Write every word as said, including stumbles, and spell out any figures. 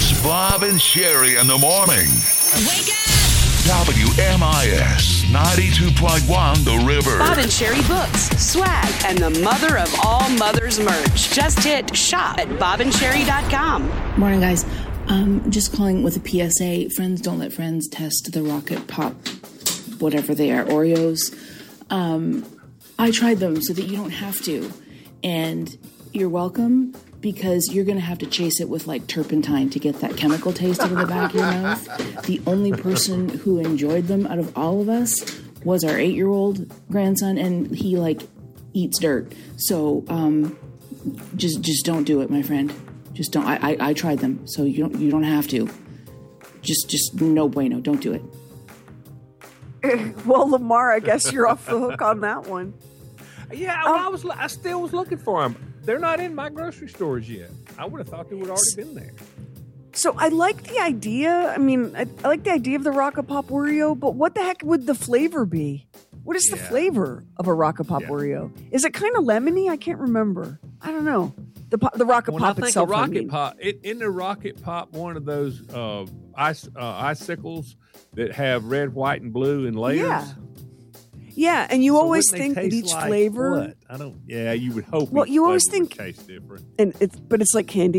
It's Bob and Sherry in the morning. Wake up! W M I S ninety-two point one The River. Bob and Sherry books, swag, and the mother of all mothers merch. Just hit shop at bob and sherry dot com. Morning, guys. Um, just calling with a P S A. Friends don't let friends test the Rocket Pop, whatever they are, Oreos. Um, I tried them so that you don't have to. And you're welcome, because you're going to have to chase it with like turpentine to get that chemical taste out of the back of your mouth. The only person who enjoyed them out of all of us was our eight-year-old grandson, and he like eats dirt. So um, just just don't do it, my friend. Just don't. I, I, I tried them, so you don't you don't have to. Just just no bueno. Don't do it. Well, Lamar, I guess you're off the hook on that one. Yeah, well, um, I was. I still was looking for them. They're not in my grocery stores yet. I would have thought they would have already been there. So I like the idea. I mean, I, I like the idea of the Rocket Pop Oreo, but what the heck would the flavor be? What is yeah. the flavor of a Rocket Pop yeah. Oreo? Is it kind of lemony? I can't remember. I don't know. The the Rocket when Pop I think itself. A Rocket I mean. Pop. It, in the Rocket Pop, one of those uh, ice uh, icicles that have red, white, and blue in layers. Yeah. Yeah, and you so always think that each like flavor. What? I don't. Yeah, you would hope. Well, you always think taste different. And it's but it's like candy